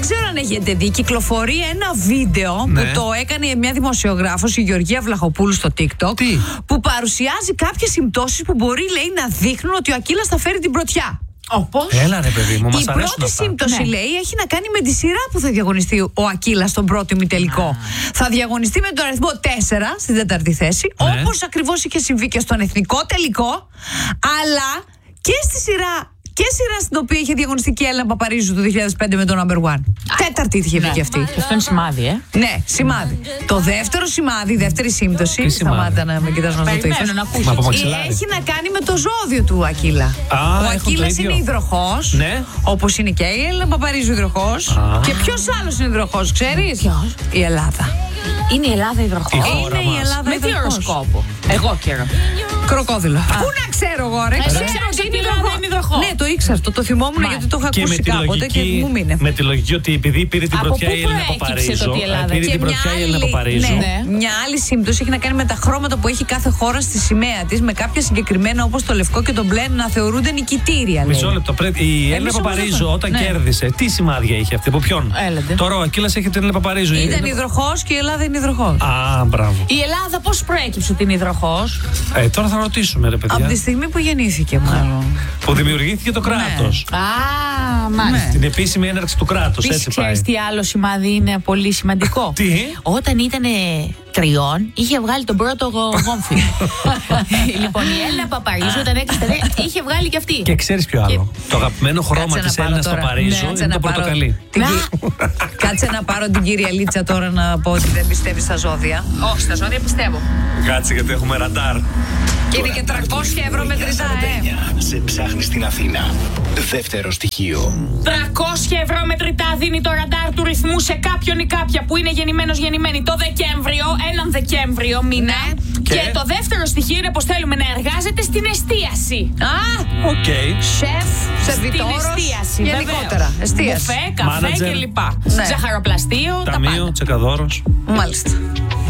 ξέρω αν έχετε δει, κυκλοφορεί ένα βίντεο που το έκανε μια δημοσιογράφος, η Γεωργία Βλαχοπούλου, στο TikTok. Τι? Που παρουσιάζει κάποιες συμπτώσεις που μπορεί, λέει, να δείχνουν ότι ο Ακύλας θα φέρει την πρωτιά. Όπως? Έλα ρε παιδί μου, μας Η αρέσουν πρώτη αυτά. σύμπτωση, λέει, έχει να κάνει με τη σειρά που θα διαγωνιστεί ο Ακύλας στον πρώτο ημιτελικό. Θα διαγωνιστεί με τον αριθμό 4 στην τέταρτη θέση, όπως ακριβώς είχε συμβεί και στον εθνικό τελικό, αλλά και στη σειρά. Και σειρά στην οποία είχε διαγωνιστεί και η Έλενα Παπαρίζου το 2005 με τον Number One. Τέταρτη είχε βγει και αυτή. Και αυτό είναι σημάδι, Ναι, σημάδι. Το δεύτερο σημάδι, η δεύτερη σύμπτωση. Σταμάτα να με κοιτάς να το Περιμένω να ακούσεις. Έχει να κάνει με το ζώδιο του Ακύλα. Ο Ακύλας είναι υδροχός. Ναι. Όπως είναι και η Έλενα Παπαρίζου υδροχός. Και ποιος άλλος είναι υδροχός, ξέρεις? Η Ελλάδα. Είναι η Ελλάδα υδροχός. Είναι η Ελλάδα Με τι υδροχός. οροσκόπο? Εγώ καιρό. Κροκόδιλο. Πού να ξέρω εγώ, ρε. Ξέρω ότι η Ελλάδα είναι υδροχό. Ναι, το ήξερα. Το θυμόμουν γιατί το είχα Και ακούσει κάποτε και μου μείνε. με τη λογική ότι επειδή πήρε την Από πρωτιά πού η Έλληνα προέκυψε Παπαρίζου. το ότι η Ελλάδα? Πήρε Και την πρωτιά η Έλληνα Παπαρίζου. μια άλλη σύμπτωση έχει να κάνει με τα χρώματα που έχει κάθε χώρα στη σημαία της, με κάποια συγκεκριμένα όπως το λευκό και το μπλε να θεωρούνται νικητήρια. Μισό λεπτό. Η Έλληνα Παπαρίζου όταν κέρδισε, τι σημάδια είχε αυτή, από ποιον? Έλατε. Τώρα ο Ακύλας έχει την Έλληνα Παπαρίζου. Ήταν υδροχός και η Ελλάδα είναι υδροχός. Α, μπράβο. Η Ελλάδα πώς προέκυψε ότι είναι υδροχός? Τώρα θα ρωτήσουμε, ρε παιδιά. Από τη στιγμή που γεννήθηκε, μάλλον. Που δημιουργήθηκε το κράτος. Α, μάλιστα. Την επίσημη έναρξη του κράτους, Επίσης, έτσι πάει. ξέρεις τι άλλο σημάδι είναι πολύ σημαντικό? Τι? Όταν ήταν 3, είχε βγάλει τον πρώτο γόμφι. Λοιπόν, η Έλληνα Παπαρίζου όταν έκλεισε τα 10, είχε βγάλει και αυτή. Και ξέρεις ποιο άλλο? Το αγαπημένο χρώμα Κάτσε της να πάρω Έλληνας τώρα. Παπαρίζου Ναι, είναι το πορτοκαλί. Κάτσε να πάρω την κυρία Λίτσα τώρα να πω ότι δεν πιστεύει στα ζώδια. Όχι, στα ζώδια πιστεύω. Κάτσε γιατί έχουμε ραντάρ. Και είναι και 300 ευρώ μετρητά, Σε ψάχνει στην Αθήνα. Δεύτερο στοιχείο. 300 ευρώ μετρητά δίνει το ραντάρ του ρυθμού σε κάποιον ή κάποια που είναι γεννημένη το Δεκέμβριο, έναν Δεκέμβριο μήνα. Και το δεύτερο στοιχείο είναι πως θέλουμε να εργάζεται στην εστίαση. Α, Οκ. σεφ, σερβιτόρος, Στην εστίαση, γενικότερα. Εστίαση. Μπουφέ, καφέ Μάνατζερ. κλπ. Ναι. Ζαχαροπλαστείο, τα Ταμείο, πάντα. τσεκαδόρος. Μάλιστα.